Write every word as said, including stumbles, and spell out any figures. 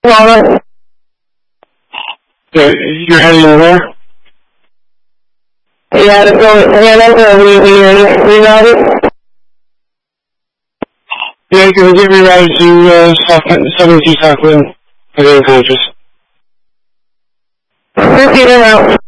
moment. Yeah, you're heading over? Yeah, to go hand over, we, we, we rerouted. Yeah, you can get rerouted to, uh, seventy-two Southland, again, conscious. Repeat it out.